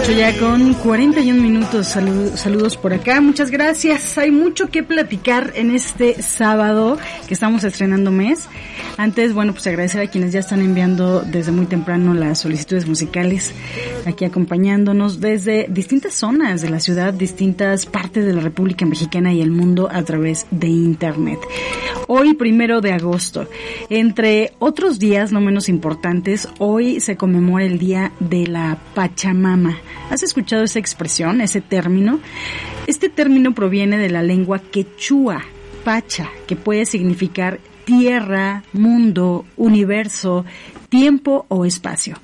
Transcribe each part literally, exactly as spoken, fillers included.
ocho ya con cuarenta y un minutos. Salud, saludos por acá, muchas gracias. Hay mucho que platicar en este sábado que estamos estrenando mes. Antes, bueno, pues agradecer a quienes ya están enviando desde muy temprano las solicitudes musicales, aquí acompañándonos desde distintas zonas de la ciudad, distintas partes de la República Mexicana y el mundo a través de internet. Hoy, primero de agosto, entre otros días no menos importantes, hoy se conmemora el Día de la Pachamama. ¿Has escuchado esa expresión, ese término? Este término proviene de la lengua quechua, pacha, que puede significar tierra, mundo, universo, tiempo o espacio.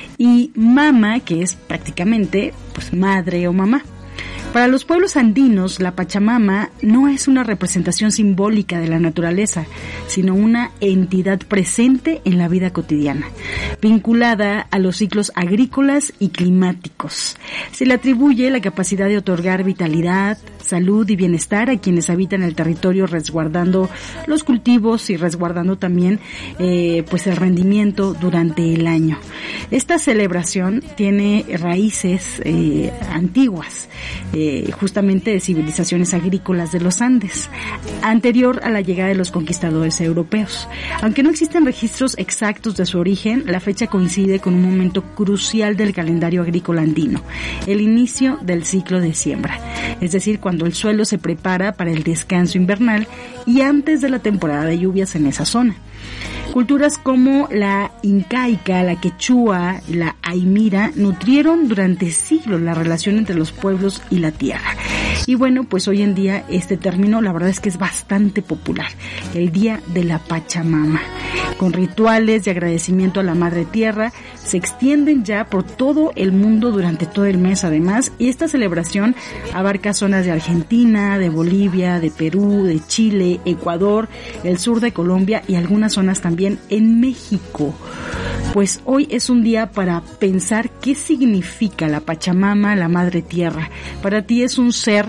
Y mama, que es prácticamente pues madre o mamá. Para los pueblos andinos, la Pachamama no es una representación simbólica de la naturaleza, sino una entidad presente en la vida cotidiana, vinculada a los ciclos agrícolas y climáticos. Se le atribuye la capacidad de otorgar vitalidad, salud y bienestar a quienes habitan el territorio, resguardando los cultivos y resguardando también eh, pues el rendimiento durante el año. Esta celebración tiene raíces eh, antiguas, eh, justamente de civilizaciones agrícolas de los Andes, anterior a la llegada de los conquistadores europeos. Aunque no existen registros exactos de su origen, la fecha coincide con un momento crucial del calendario agrícola andino, el inicio del ciclo de siembra, es decir, cuando el suelo se prepara para el descanso invernal y antes de la temporada de lluvias en esa zona. Culturas como la incaica, la quechua, la aymira nutrieron durante siglos la relación entre los pueblos y la tierra. Y bueno, pues hoy en día este término la verdad es que es bastante popular, el Día de la Pachamama. Con rituales de agradecimiento a la Madre Tierra, se extienden ya por todo el mundo durante todo el mes además, y esta celebración abarca zonas de Argentina, de Bolivia, de Perú, de Chile, Ecuador, el sur de Colombia y algunas zonas también en México. Pues hoy es un día para pensar qué significa la Pachamama, la Madre Tierra. Para ti es un ser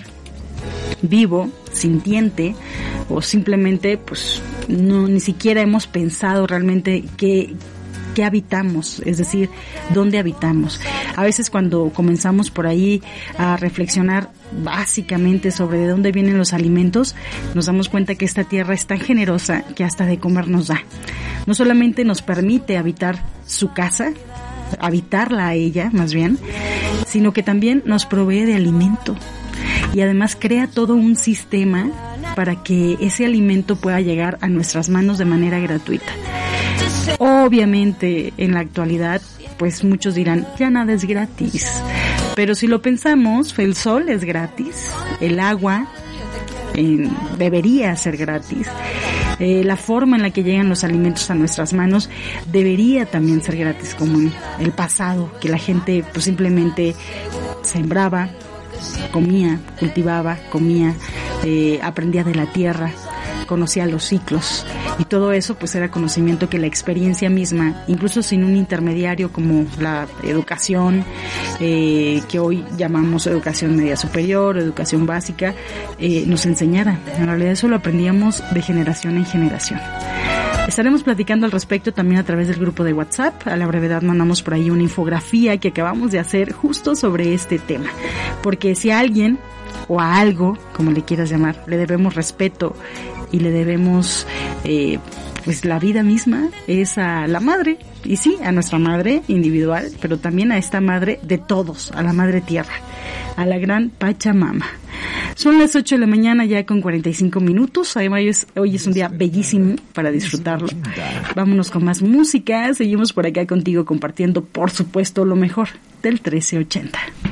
vivo, sintiente, o simplemente pues no ni siquiera hemos pensado realmente qué qué habitamos, es decir, dónde habitamos. A veces cuando comenzamos por ahí a reflexionar básicamente sobre de dónde vienen los alimentos, nos damos cuenta que esta tierra es tan generosa que hasta de comer nos da. No solamente nos permite habitar su casa, habitarla a ella más bien, sino que también nos provee de alimento y además crea todo un sistema para que ese alimento pueda llegar a nuestras manos de manera gratuita. Obviamente, en la actualidad, pues muchos dirán, ya nada es gratis. Pero si lo pensamos, el sol es gratis, el agua eh, debería ser gratis, eh, la forma en la que llegan los alimentos a nuestras manos debería también ser gratis, como en el pasado, que la gente pues simplemente sembraba, comía, cultivaba, comía, eh, aprendía de la tierra, conocía los ciclos, y todo eso pues era conocimiento que la experiencia misma, incluso sin un intermediario como la educación, eh, que hoy llamamos educación media superior, educación básica, eh, nos enseñara. En realidad eso lo aprendíamos de generación en generación. Estaremos platicando al respecto también a través del grupo de WhatsApp. A la brevedad mandamos por ahí una infografía que acabamos de hacer justo sobre este tema, porque si a alguien o a algo, como le quieras llamar, le debemos respeto y le debemos eh, pues la vida misma, es a la madre, y sí, a nuestra madre individual, pero también a esta madre de todos, a la Madre Tierra, a la gran Pachamama. Son las ocho de la mañana ya con cuarenta y cinco minutos. Además hoy es, hoy es un día bellísimo para disfrutarlo. Vámonos con más música. Seguimos por acá contigo compartiendo, por supuesto, lo mejor del trece ochenta.